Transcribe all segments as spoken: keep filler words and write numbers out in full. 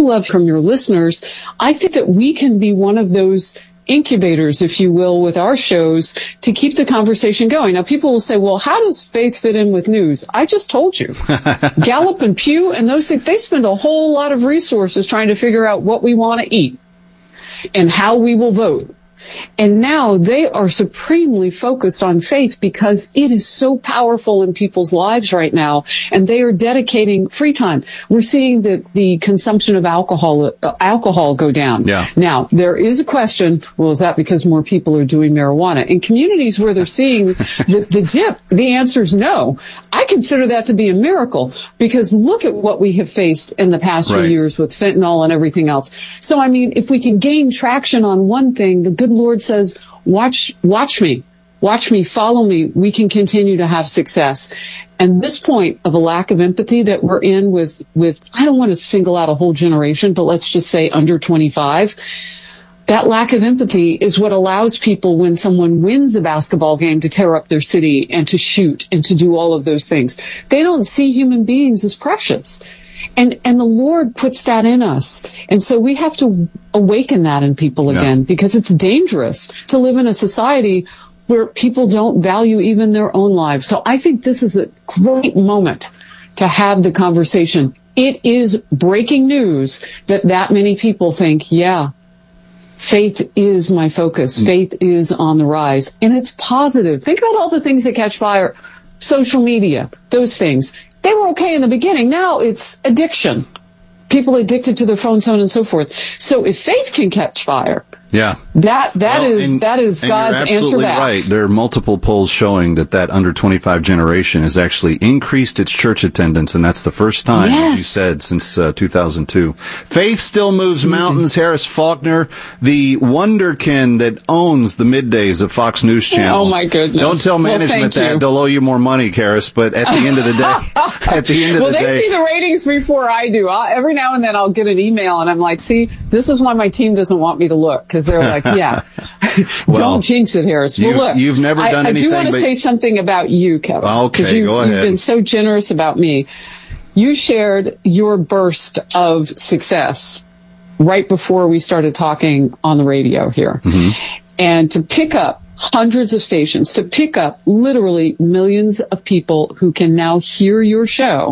love from your listeners. I think that we can be one of those incubators, if you will, with our shows to keep the conversation going. Now, people will say, well, how does faith fit in with news? I just told you. Gallup and Pew and those things, they spend a whole lot of resources trying to figure out what we want to eat and how we will vote. And now they are supremely focused on faith because it is so powerful in people's lives right now, and they are dedicating free time. We're seeing that the consumption of alcohol uh, alcohol go down. Yeah. Now, there is a question, well, is that because more people are doing marijuana? In communities where they're seeing the, the dip, the answer is no. I consider that to be a miracle because look at what we have faced in the past Right. few years with fentanyl and everything else. So, I mean, if we can gain traction on one thing, the good Lord says, watch, watch me, watch me, follow me. We can continue to have success. And this point of a lack of empathy that we're in with, with, I don't want to single out a whole generation, but let's just say under twenty-five. That lack of empathy is what allows people when someone wins a basketball game to tear up their city and to shoot and to do all of those things. They don't see human beings as precious. And, and the Lord puts that in us. And so we have to awaken that in people again, yeah. because it's dangerous to live in a society where people don't value even their own lives. So I think this is a great moment to have the conversation. It is breaking news that that many people think, yeah, faith is my focus. Mm. Faith is on the rise. And it's positive. Think about all the things that catch fire. Social media, those things. They were okay in the beginning. Now it's addiction. People addicted to their phone, so on and so forth. So if faith can catch fire, yeah, that that well, is and, that is and God's you're absolutely answer back. Right. There are multiple polls showing that that under twenty-five generation has actually increased its church attendance, and that's the first time, yes. as you said, since uh, two thousand two. Faith still moves Easy. mountains. Harris Faulkner, the wonderkin that owns the middays of Fox News Channel. Oh my goodness! Don't tell management well, that you. they'll owe you more money, Harris. But at the end of the day, at the end of well, the day, well, they see the ratings before I do. I'll, every now and then, I'll get an email, and I'm like, "See, this is why my team doesn't want me to look," because they're like, "Yeah." well, don't jinx it, Harris. You, well, look, you've never done I, anything. I do want to but... say something about you, Kevin. Okay, you, go ahead. You've been so generous about me. You shared your burst of success right before we started talking on the radio here. Mm-hmm. And to pick up hundreds of stations, to pick up literally millions of people who can now hear your show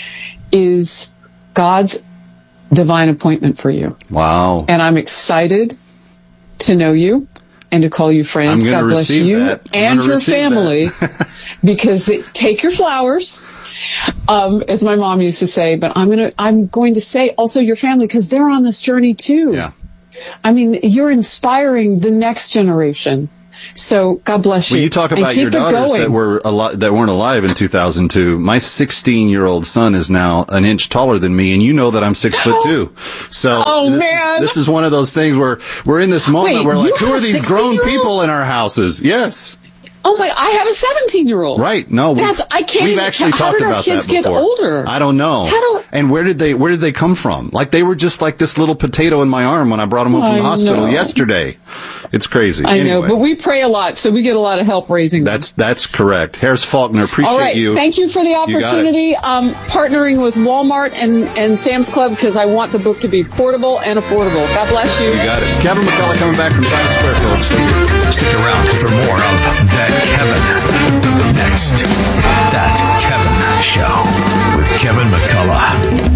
is God's divine appointment for you. Wow. And I'm excited to know you and to call you friends. God bless you and your family. Because it, take your flowers, um, as my mom used to say, but I'm going to, I'm going to say also your family because they're on this journey too. Yeah. I mean, you're inspiring the next generation. So God bless you. When you talk about your daughters that were al- that weren't alive in two thousand two, my sixteen-year-old son is now an inch taller than me, and you know that I'm six foot two. So oh, this, man. Is, this is one of those things where we're in this moment Wait, where like, who are these grown sixteen-year-old? people in our houses? Yes. Oh my! I have a seventeen-year-old. Right? No, we've, That's I can't. We've even, actually how talked did about our kids that before. get older? I don't know. How do, and where did they where did they come from? Like they were just like this little potato in my arm when I brought them home from I the hospital know. yesterday. It's crazy. I anyway, know, but we pray a lot, so we get a lot of help raising them. That's that's correct. Harris Faulkner, appreciate All right, you. Thank you for the opportunity. Um, partnering with Walmart and, and Sam's Club because I want the book to be portable and affordable. God bless you. You got it. Kevin McCullough coming back from Times Square, folks. Stick around for more of That Kevin. Next, That Kevin Show with Kevin McCullough.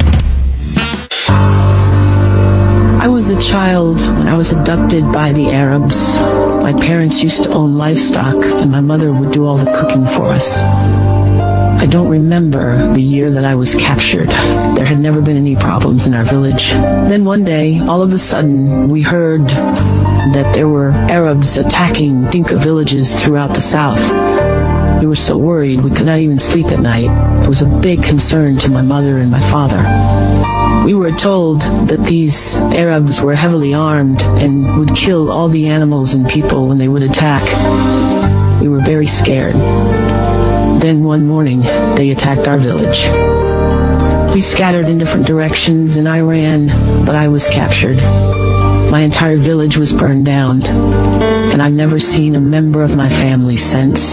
I was a child when I was abducted by the Arabs. My parents used to own livestock, and my mother would do all the cooking for us. I don't remember the year that I was captured. There had never been any problems in our village. Then one day, all of a sudden, we heard that there were Arabs attacking Dinka villages throughout the south. We were so worried we could not even sleep at night. It was a big concern to my mother and my father. We were told that these Arabs were heavily armed and would kill all the animals and people when they would attack. We were very scared. Then one morning, they attacked our village. We scattered in different directions and I ran, but I was captured. My entire village was burned down, and I've never seen a member of my family since.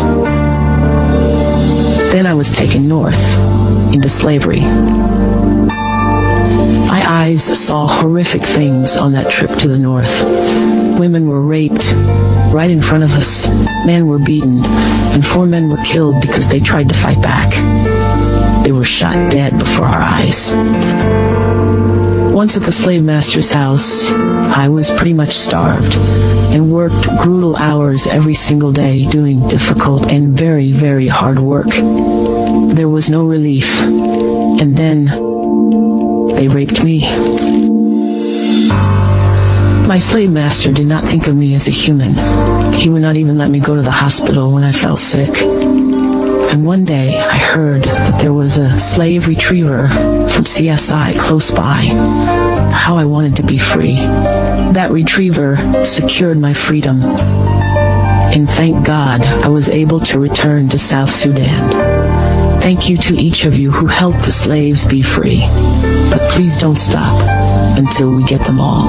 Then I was taken north, into slavery. My eyes eyes saw horrific things on that trip to the north. Women were raped right in front of us. Men were beaten, and four men were killed because they tried to fight back. They were shot dead before our eyes. Once at the slave master's house, I was pretty much starved and worked brutal hours every single day doing difficult and very, very hard work. There was no relief. And then they raped me. My slave master did not think of me as a human. He would not even let me go to the hospital when I fell sick. And one day I heard that there was a slave retriever from C S I close by. How I wanted to be free. That retriever secured my freedom. And thank God I was able to return to South Sudan. Thank you to each of you who helped the slaves be free. But please don't stop until we get them all.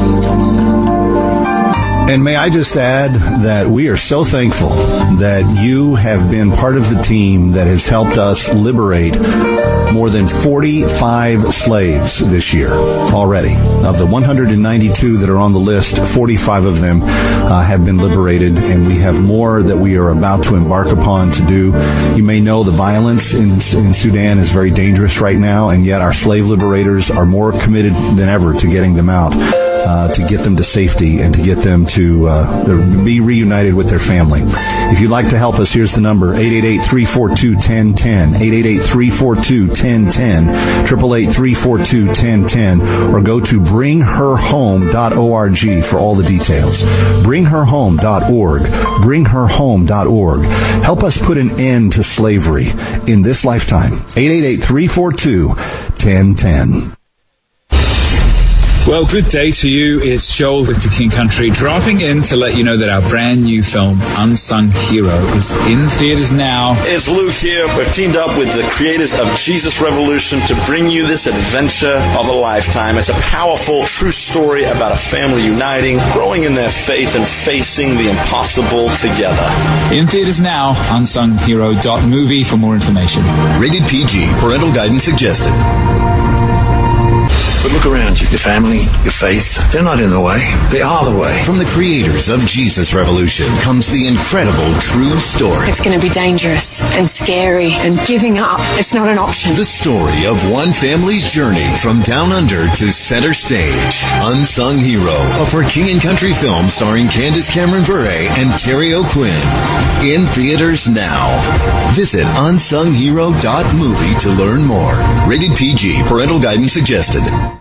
And may I just add that we are so thankful that you have been part of the team that has helped us liberate more than forty-five slaves this year already. Of the one hundred ninety-two that are on the list, forty-five of them uh, have been liberated, and we have more that we are about to embark upon to do. You may know the violence in, in Sudan is very dangerous right now, and yet our slave liberators are more committed than ever to getting them out. Uh, to get them to safety and to get them to uh, be reunited with their family. If you'd like to help us, here's the number, eight eight eight, three four two, one zero one zero, eight eight eight, three four two, one zero one zero, eight eight eight, three four two, one zero one zero, or go to bring her home dot org for all the details. bring her home dot org, bring her home dot org. Help us put an end to slavery in this lifetime. eight eight eight, three four two, one zero one zero. Well, good day to you. It's Joel with the King Country, dropping in to let you know that our brand new film, Unsung Hero, is in theaters now. It's Luke here. We've teamed up with the creators of Jesus Revolution to bring you this adventure of a lifetime. It's a powerful, true story about a family uniting, growing in their faith, and facing the impossible together. In theaters now, unsung hero dot movie for more information. Rated P G. Parental guidance suggested. But look around you. Your family, your faith, they're not in the way. They are the way. From the creators of Jesus Revolution comes the incredible true story. It's going to be dangerous and scary, and giving up, it's not an option. The story of one family's journey from down under to center stage. Unsung Hero, a For King and Country film starring Candace Cameron Bure and Terry O'Quinn. In theaters now. Visit unsung hero dot movie to learn more. Rated P G. Parental guidance suggested.